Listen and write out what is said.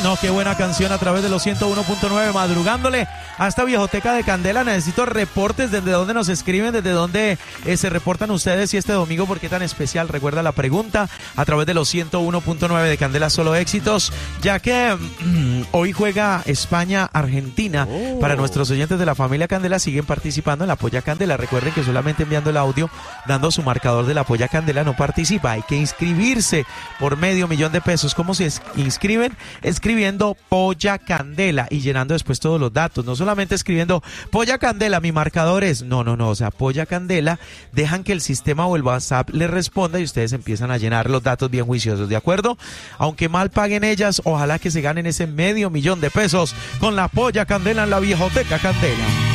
No, qué buena canción a través de los 101.9, madrugándole a esta viejoteca de Candela. Necesito reportes desde donde nos escriben, desde donde se reportan ustedes y este domingo, ¿por qué tan especial? Recuerda la pregunta a través de los 101.9 de Candela Solo Éxitos, ya que hoy juega España-Argentina. Para nuestros oyentes de la familia Candela, siguen participando en la Polla Candela. Recuerden que solamente enviando el audio, dando su marcador de la Polla Candela, no participa. Hay que inscribirse por $500,000. ¿Cómo se inscriben? Escribiendo Polla Candela y llenando después todos los datos. No solamente escribiendo Polla Candela, mi marcador es... No, o sea, Polla Candela. Dejan que el sistema o el WhatsApp les responda y ustedes empiezan a llenar los datos bien juiciosos, ¿de acuerdo? Aunque mal paguen ellas, ojalá que se ganen ese $500,000 con la Polla Candela en la viejoteca Candela.